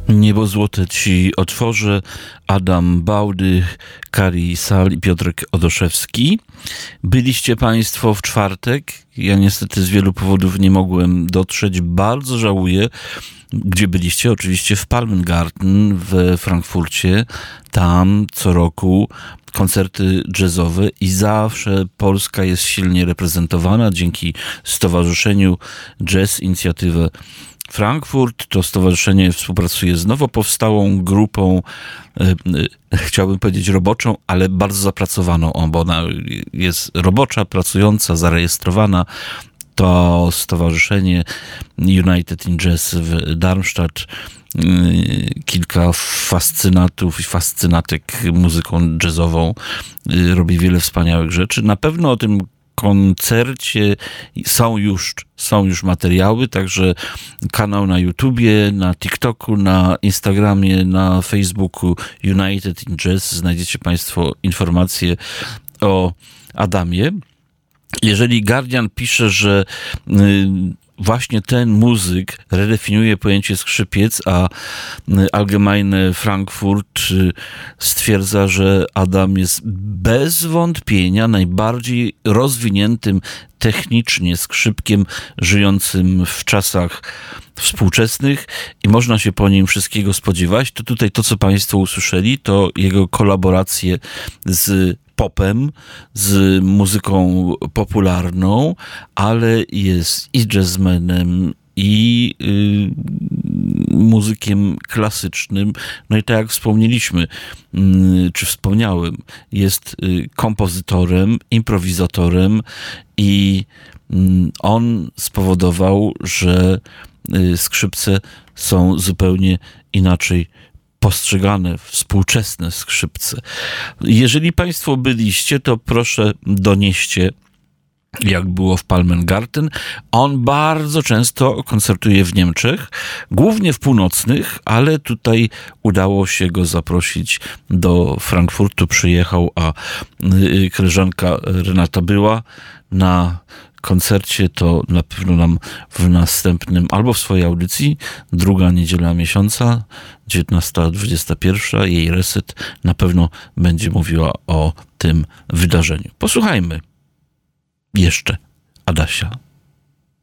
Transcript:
Niebo złote ci otworzę, Adam Bałdych, Kari Sal i Piotrek Odoszewski. Byliście Państwo w czwartek. Ja niestety z wielu powodów nie mogłem dotrzeć. Bardzo żałuję. Gdzie byliście? Oczywiście w Palmengarten we Frankfurcie. Tam co roku koncerty jazzowe i zawsze Polska jest silnie reprezentowana dzięki Stowarzyszeniu Jazz Inicjatywę Frankfurt. To stowarzyszenie współpracuje z nowo powstałą grupą, chciałbym powiedzieć roboczą, ale bardzo zapracowaną, bo ona jest robocza, pracująca, zarejestrowana. To stowarzyszenie United in Jazz w Darmstadt. Kilka fascynatów i fascynatek muzyką jazzową robi wiele wspaniałych rzeczy. Na pewno o tym koncercie są już materiały, także kanał na YouTubie, na TikToku, na Instagramie, na Facebooku United in Jazz znajdziecie Państwo informacje o Adamie. Jeżeli Guardian pisze, że właśnie ten muzyk redefiniuje pojęcie skrzypiec, a Allgemeine Frankfurt stwierdza, że Adam jest bez wątpienia najbardziej rozwiniętym technicznie skrzypkiem żyjącym w czasach współczesnych i można się po nim wszystkiego spodziewać, to tutaj to, co Państwo usłyszeli, to jego kolaboracje z popem, z muzyką popularną, ale jest i jazzmenem, i muzykiem klasycznym. No i tak jak wspomnieliśmy, czy wspomniałem, jest kompozytorem, improwizatorem i on spowodował, że skrzypce są zupełnie inaczej postrzegane, współczesne skrzypce. Jeżeli Państwo byliście, to proszę donieście, jak było w Palmengarten. On bardzo często koncertuje w Niemczech, głównie w północnych, ale tutaj udało się go zaprosić do Frankfurtu. Przyjechał, a koleżanka Renata była na koncercie, to na pewno nam w następnym, albo w swojej audycji, druga niedziela miesiąca, 19:21, jej reset na pewno będzie mówiła o tym wydarzeniu. Posłuchajmy jeszcze Adasia.